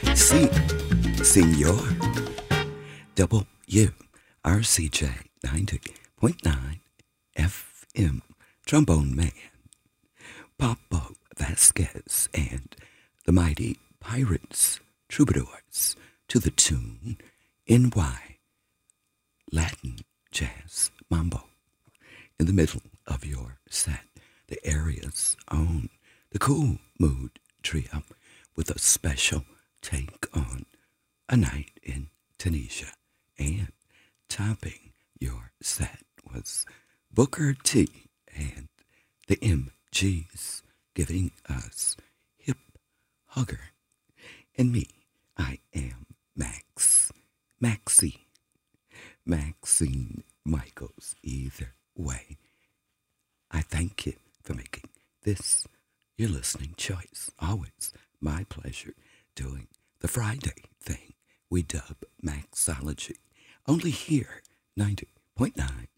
Sí, Senor. WRCJ 90.9 FM. Trombone Man. Papa Vasquez and the Mighty Pirates Troubadours to the tune NY Latin Jazz Mambo. In the middle of your set, the area's own, the Cool Mood Trio with a special take on A Night in Tunisia. And topping your set was Booker T and the MGs giving us Hip Hugger. And me, I am Maxine Michaels. Either way, I thank you for making this your listening choice. Always my pleasure doing the Friday thing we dub Maxology. Only here, 90.9